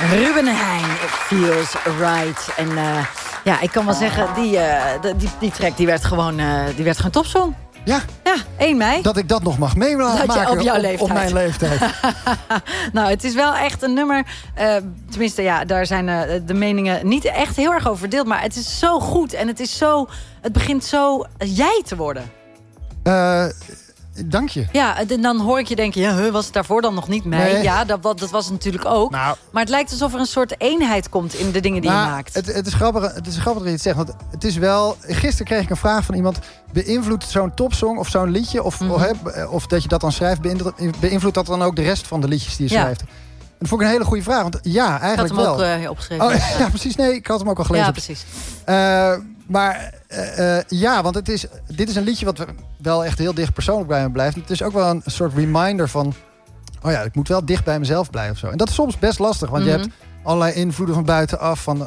Ruben Heijn, It Feels Right. En ja, ik kan wel zeggen, die track die werd gewoon topsong. Ja. Ja, 1 mei. Dat ik dat nog mag meemaken op jouw leeftijd. Op mijn leeftijd. Nou, het is wel echt een nummer. Tenminste, ja, daar zijn de meningen niet echt heel erg over verdeeld. Maar het is zo goed en het begint zo jij te worden. Dank je. Ja, en dan hoor ik je denken, ja, was het daarvoor dan nog niet mee? Nee. Ja, dat was het natuurlijk ook. Nou, maar het lijkt alsof er een soort eenheid komt in de dingen die je maakt. Het is grappig dat je het zegt. Want het is wel... Gisteren kreeg ik een vraag van iemand... Beïnvloedt zo'n topsong of zo'n liedje... of dat je dat dan schrijft... beïnvloedt dat dan ook de rest van de liedjes die je schrijft? En dat vond ik een hele goede vraag. Want ja, eigenlijk wel. Ik had hem ook opgeschreven. Oh, ja, precies. Nee, ik had hem ook al gelezen. Ja, precies. Maar ja, want dit is een liedje wat wel echt heel dicht persoonlijk bij me blijft. Het is ook wel een soort reminder van... oh ja, ik moet wel dicht bij mezelf blijven of zo. En dat is soms best lastig, want je hebt allerlei invloeden van buitenaf. Van,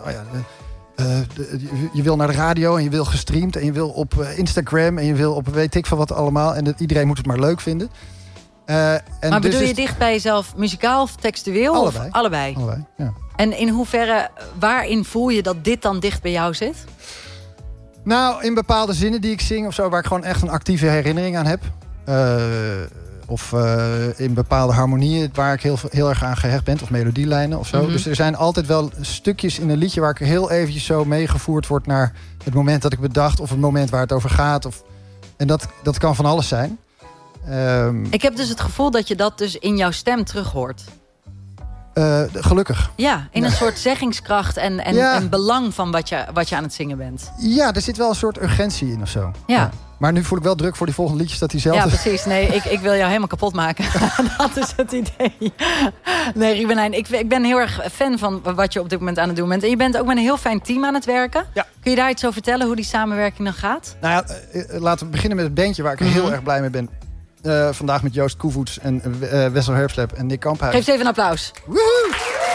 je wil naar de radio en je wil gestreamd... en je wil op Instagram en je wil op weet ik van wat allemaal. En iedereen moet het maar leuk vinden. Maar bedoel dus je dicht bij jezelf muzikaal of textueel? Allebei. Of allebei? Allebei, ja. En in hoeverre, waarin voel je dat dit dan dicht bij jou zit? Nou, in bepaalde zinnen die ik zing of zo... waar ik gewoon echt een actieve herinnering aan heb. Of in bepaalde harmonieën waar ik heel erg aan gehecht ben. Of melodielijnen of zo. Dus er zijn altijd wel stukjes in een liedje... waar ik heel eventjes zo meegevoerd word naar het moment dat ik bedacht... of het moment waar het over gaat. En dat kan van alles zijn. Ik heb dus het gevoel dat je dat dus in jouw stem terug hoort. Gelukkig. Ja, in een soort zeggingskracht en belang van wat je aan het zingen bent. Ja, er zit wel een soort urgentie in of zo. Ja. Maar nu voel ik wel druk voor die volgende liedjes dat hij zelf... Ja, precies. Nee, ik wil jou helemaal kapot maken. Dat is het idee. Nee, Ruben Heijn, ik ben heel erg fan van wat je op dit moment aan het doen bent. En je bent ook met een heel fijn team aan het werken. Ja. Kun je daar iets over vertellen, hoe die samenwerking dan gaat? Nou ja, laten we beginnen met het bandje waar ik heel erg blij mee ben. Vandaag met Joost Koevoets en Wessel Herbslep en Nick Kamphuis. Geef eens even een applaus. Woehoe!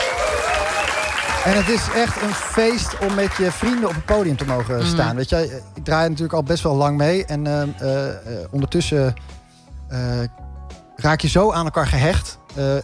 En het is echt een feest om met je vrienden op het podium te mogen staan. Weet je, ik draai natuurlijk al best wel lang mee. En ondertussen raak je zo aan elkaar gehecht...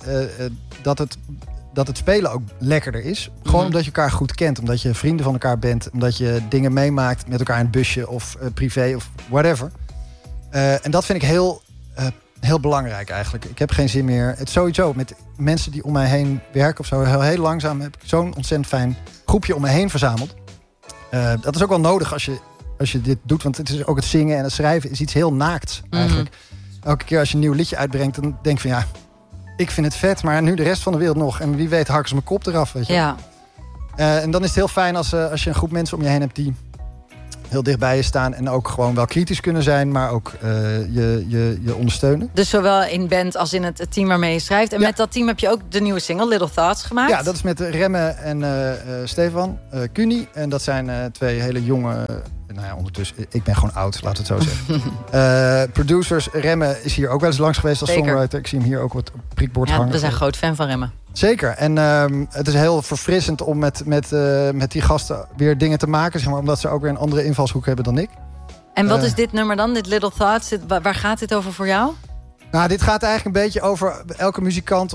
dat het spelen ook lekkerder is. Gewoon omdat je elkaar goed kent. Omdat je vrienden van elkaar bent. Omdat je dingen meemaakt met elkaar in het busje of privé of whatever. En dat vind ik heel belangrijk eigenlijk. Ik heb geen zin meer. Het sowieso met mensen die om mij heen werken of zo. Heel langzaam heb ik zo'n ontzettend fijn groepje om me heen verzameld. Dat is ook wel nodig als je dit doet. Want het is ook het zingen en het schrijven is iets heel naakts eigenlijk. Elke keer als je een nieuw liedje uitbrengt, dan denk je van ja, ik vind het vet, maar nu de rest van de wereld nog. En wie weet hakken ze mijn kop eraf. Weet je. Ja. En dan is het heel fijn als je een groep mensen om je heen hebt die heel dicht bij je staan en ook gewoon wel kritisch kunnen zijn, maar ook je ondersteunen. Dus zowel in band als in het team waarmee je schrijft. En met dat team heb je ook de nieuwe single Little Thoughts gemaakt. Ja, dat is met Remme en Stefan Cuny. En dat zijn 2 hele jonge... Nou ja, ondertussen, ik ben gewoon oud, laten we het zo zeggen. Producers, Remme is hier ook wel eens langs geweest als songwriter. Ik zie hem hier ook wat prikbord hangen. We zijn groot fan van Remme. Zeker. En het is heel verfrissend om met die gasten weer dingen te maken. Zeg maar, omdat ze ook weer een andere invalshoek hebben dan ik. En wat is dit nummer dan, dit Little Thoughts? Waar gaat dit over voor jou? Nou, dit gaat eigenlijk een beetje over elke muzikant.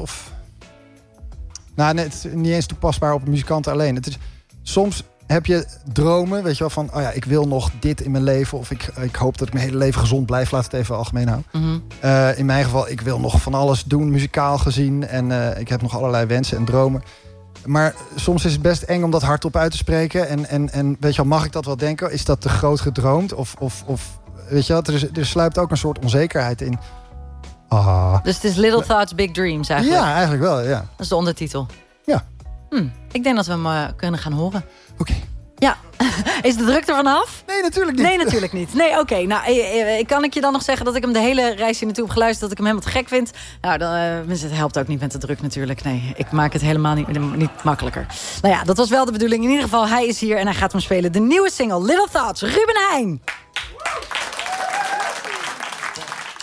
Nou, het is niet eens toepasbaar op muzikanten alleen. Het is, soms heb je dromen, weet je wel, van... oh ja, ik wil nog dit in mijn leven. Of ik hoop dat ik mijn hele leven gezond blijf. Laat het even algemeen houden. In mijn geval, ik wil nog van alles doen, muzikaal gezien. En ik heb nog allerlei wensen en dromen. Maar soms is het best eng om dat hardop uit te spreken. En weet je wel, mag ik dat wel denken? Is dat te groot gedroomd? Of weet je wel, er sluipt ook een soort onzekerheid in. Dus het is Little Thoughts, Big Dreams eigenlijk? Ja, eigenlijk wel, ja. Dat is de ondertitel. Ja. Ik denk dat we hem kunnen gaan horen. Oké. Ja. Is de druk er vanaf? Nee, natuurlijk niet. Nee, natuurlijk niet. Nee, oké. Nou, kan ik je dan nog zeggen dat ik hem de hele reis hier naartoe heb geluisterd, dat ik hem helemaal te gek vind? Nou, het helpt ook niet met de druk natuurlijk. Nee, ik maak het helemaal niet makkelijker. Nou ja, dat was wel de bedoeling. In ieder geval, hij is hier en hij gaat hem spelen. De nieuwe single, Little Thoughts, Ruben Heijn.